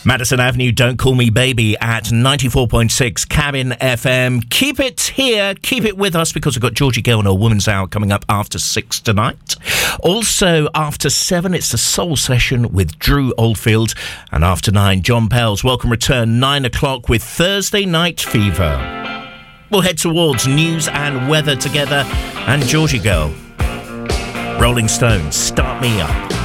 Madison Avenue, Don't Call Me Baby at 94.6 Cabin FM. Keep it here, keep it with us, because we've got Georgie Gill and a Woman's Hour coming up after 6 tonight. Also, after 7, it's the Soul Session with Drew Oldfield. And after 9, John Pell's Welcome Return, 9 o'clock with Thursday Night Fever. We'll head towards news and weather together. And Georgie Gill, Rolling Stones, Start Me Up.